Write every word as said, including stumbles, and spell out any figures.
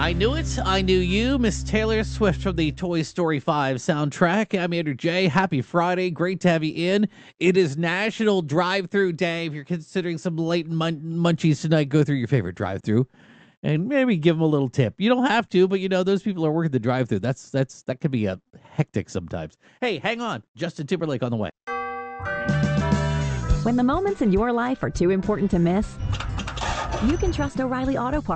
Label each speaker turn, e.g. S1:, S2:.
S1: I knew it. I knew you, Miss Taylor Swift from the Toy Story five soundtrack. I'm Andrew J. Happy Friday. Great to have you in. It is National Drive-Thru Day. If you're considering some late mun- munchies tonight, go through your favorite drive-thru and maybe give them a little tip. You don't have to, but you know those people are working the drive-thru. That's that's that could be a hectic sometimes. Hey, hang on. Justin Timberlake on the way.
S2: When the moments in your life are too important to miss, you can trust O'Reilly Auto Parts.